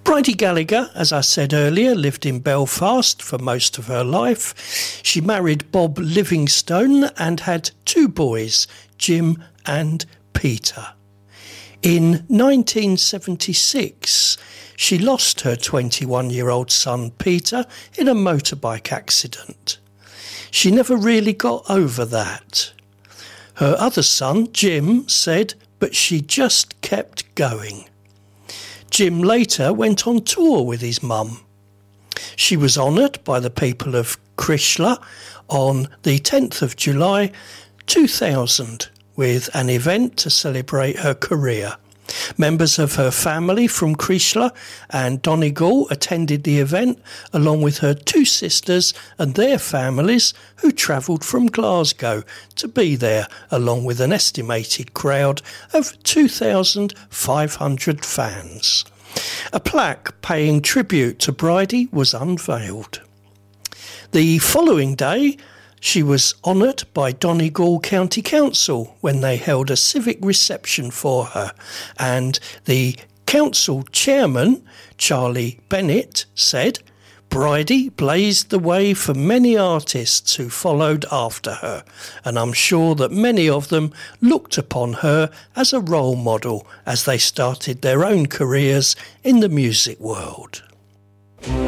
Bridie Gallagher, as I said earlier, lived in Belfast for most of her life. She married Bob Livingstone and had 2 boys, Jim and Peter. In 1976, she lost her 21-year-old son Peter in a motorbike accident. She never really got over that. Her other son, Jim, said, but she just kept going. Jim later went on tour with his mum. She was honoured by the people of Crisler on the 10th of July 2000 with an event to celebrate her career. Members of her family from Crisler and Donegal attended the event, along with her 2 sisters and their families who travelled from Glasgow to be there, along with an estimated crowd of 2,500 fans. A plaque paying tribute to Bridie was unveiled. The following day, she was honoured by Donegal County Council when they held a civic reception for her, and the council chairman, Charlie Bennett, said, "Bridie blazed the way for many artists who followed after her, and I'm sure that many of them looked upon her as a role model as they started their own careers in the music world."